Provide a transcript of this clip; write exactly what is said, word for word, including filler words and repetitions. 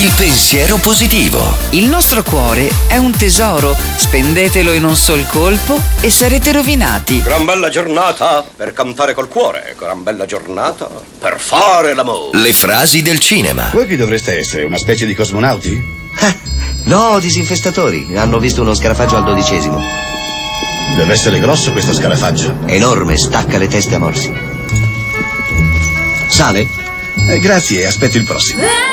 Il pensiero positivo. Il nostro cuore è un tesoro, spendetelo in un sol colpo e sarete rovinati. Gran bella giornata per cantare col cuore, gran bella giornata per fare l'amore. Le frasi del cinema. Voi chi dovreste essere? Una specie di cosmonauti? Eh, no, disinfestatori. Hanno visto uno scarafaggio al dodicesimo. Deve essere grosso questo scarafaggio. Enorme, stacca le teste a morsi. Sale? Eh, grazie, aspetto il prossimo.